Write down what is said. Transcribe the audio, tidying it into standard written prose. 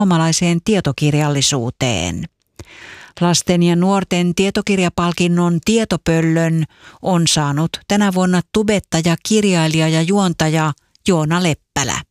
suomalaiseen tietokirjallisuuteen. Lasten ja nuorten tietokirjapalkinnon Tietopöllön on saanut tänä vuonna tubettaja, kirjailija ja juontaja Joona Leppälä.